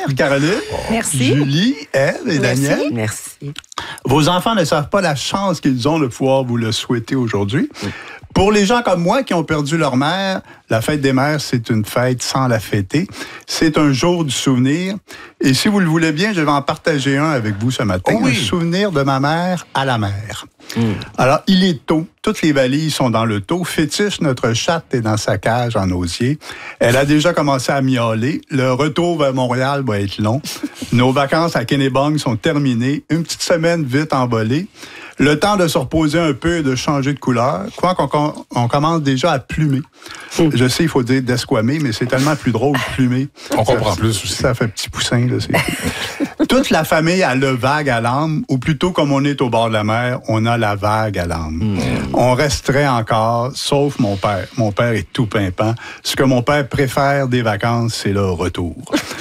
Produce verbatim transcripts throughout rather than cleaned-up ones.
anniversaire, Caroline. Merci. Julie, Ève et Merci. Daniel. Merci. Vos enfants ne savent pas la chance qu'ils ont de pouvoir vous le souhaiter aujourd'hui. Oui. Pour les gens comme moi qui ont perdu leur mère, la fête des mères, c'est une fête sans la fêter. C'est un jour du souvenir. Et si vous le voulez bien, je vais en partager un avec vous ce matin. Oh oui. Un souvenir de ma mère à la mer. Mm. Alors, il est tôt. Toutes les valises sont dans le taux. Fétiche, notre chatte, est dans sa cage en osier. Elle a déjà commencé à miauler. Le retour vers Montréal va être long. Nos vacances à Kennebunk sont terminées. Une petite semaine vite envolée. Le temps de se reposer un peu et de changer de couleur. Quoi qu'on on commence déjà à plumer. Mm. Je sais, il faut dire d'esquamer, mais c'est tellement plus drôle de plumer. On ça, comprend plus aussi. Ça fait petit poussin. Là, c'est... Toute la famille a le vague à l'âme, ou plutôt comme on est au bord de la mer, on a la vague à l'âme. Mm. On resterait encore, sauf mon père. Mon père est tout pimpant. Ce que mon père préfère des vacances, c'est le retour.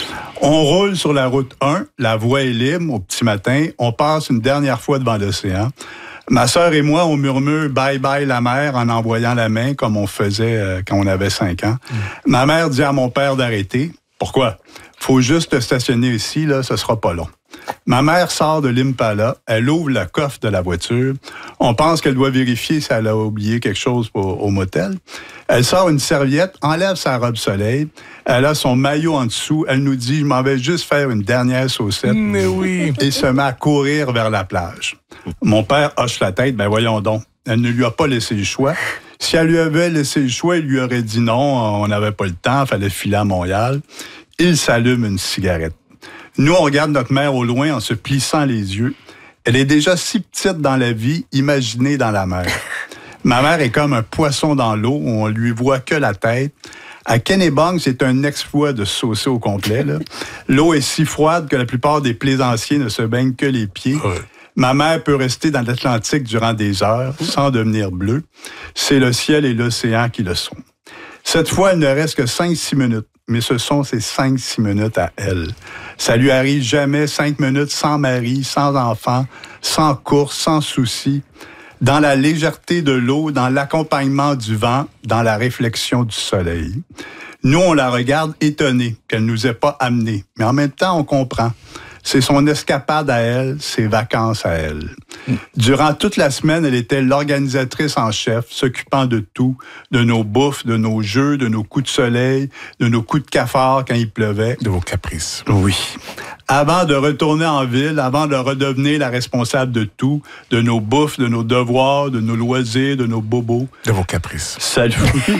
On roule sur la route un, la voie est libre au petit matin. On passe une dernière fois devant l'océan. Ma sœur et moi, on murmure « bye bye la mer » en envoyant la main comme on faisait euh, quand on avait cinq ans. Mm. Ma mère dit à mon père d'arrêter. Pourquoi? Faut juste stationner ici, là, ce sera pas long. Ma mère sort de l'Impala, elle ouvre le coffre de la voiture. On pense qu'elle doit vérifier si elle a oublié quelque chose au, au motel. Elle sort une serviette, enlève sa robe soleil. Elle a son maillot en dessous. Elle nous dit « je m'en vais juste faire une dernière saucette. » Mais oui. Et se met à courir vers la plage. Mon père hoche la tête. « Ben voyons donc. » Elle ne lui a pas laissé le choix. Si elle lui avait laissé le choix, il lui aurait dit non, on n'avait pas le temps, il fallait filer à Montréal. Il s'allume une cigarette. Nous, on regarde notre mère au loin en se plissant les yeux. Elle est déjà si petite dans la vie, imaginée dans la mer. Ma mère est comme un poisson dans l'eau, où on lui voit que la tête. À Kennebunk, c'est un exploit de saucer au complet. Là. L'eau est si froide que la plupart des plaisanciers ne se baignent que les pieds. Ouais. Ma mère peut rester dans l'Atlantique durant des heures, sans devenir bleue. C'est le ciel et l'océan qui le sont. Cette fois, il ne reste que cinq six minutes. Mais ce sont ces cinq six minutes à elle. Ça lui arrive jamais cinq minutes sans mari, sans enfant, sans course, sans souci, dans la légèreté de l'eau, dans l'accompagnement du vent, dans la réflexion du soleil. Nous, on la regarde étonnée qu'elle nous ait pas amenés, mais en même temps, on comprend. C'est son escapade à elle, ses vacances à elle. Durant toute la semaine, elle était l'organisatrice en chef, s'occupant de tout, de nos bouffes, de nos jeux, de nos coups de soleil, de nos coups de cafard quand il pleuvait. De vos caprices. Oui. Avant de retourner en ville, avant de redevenir la responsable de tout, de nos bouffes, de nos devoirs, de nos loisirs, de nos bobos. De vos caprices. Salut.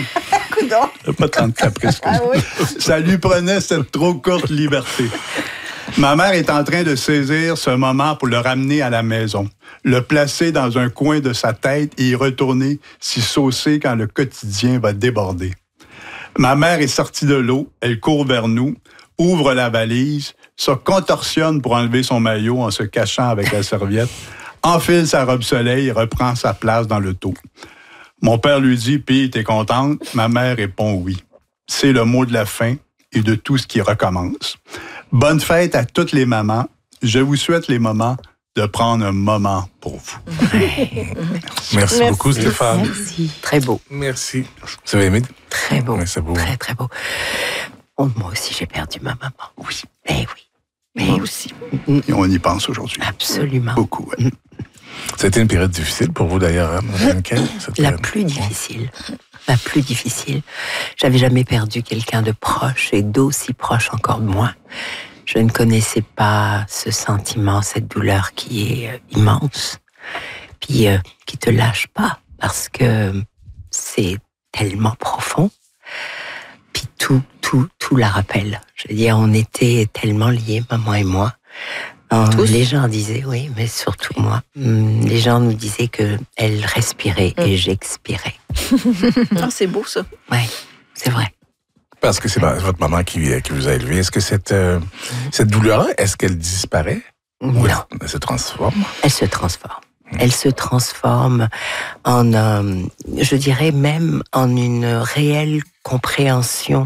Pas tant de caprices que ça. Ah oui. Ça lui prenait cette trop courte liberté. Ma mère est en train de saisir ce moment pour le ramener à la maison, le placer dans un coin de sa tête et y retourner s'y saucer quand le quotidien va déborder. Ma mère est sortie de l'eau, elle court vers nous, ouvre la valise, se contorsionne pour enlever son maillot en se cachant avec la serviette, enfile sa robe soleil et reprend sa place dans le taux. Mon père lui dit « Pis, t'es contente? » Ma mère répond « Oui. » C'est le mot de la fin et de tout ce qui recommence. Bonne fête à toutes les mamans. Je vous souhaite les moments de prendre un moment pour vous. Merci, Merci beaucoup, Merci. Stéphane. Merci. Très beau. Merci. Vous avez aimé? Très beau. Oui, c'est beau. Très, très beau. Oh, moi aussi, j'ai perdu ma maman. Oui. Eh oui. Mais Moi aussi. Et on y pense aujourd'hui. Absolument. Beaucoup, oui. Ça a été une période difficile pour vous, d'ailleurs, hein, La plus difficile. La plus difficile. J'avais jamais perdu quelqu'un de proche et d'aussi proche encore de moi. Je ne connaissais pas ce sentiment, cette douleur qui est euh, immense, puis euh, qui te lâche pas parce que c'est tellement profond. Puis tout, tout, tout la rappelle. Je veux dire, on était tellement liés, maman et moi. Euh, les gens disaient, oui, mais surtout moi. Les gens nous disaient qu'elle respirait mmh. et j'expirais. Ah, c'est beau, ça. Oui, c'est vrai. Parce que c'est votre maman qui, qui vous a élevé. Est-ce que cette, euh, mmh. cette douleur-là, est-ce qu'elle disparaît? Non. Ou elle, elle se transforme? Elle se transforme. Mmh. Elle se transforme en, euh, je dirais même, en une réelle compréhension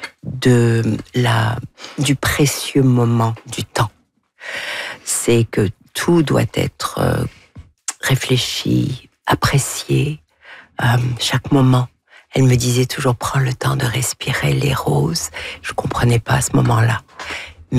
de la, du précieux moment du temps. C'est que tout doit être euh, réfléchi, apprécié, euh, chaque moment. Elle me disait toujours, prends le temps de respirer les roses. Je comprenais pas à ce moment-là.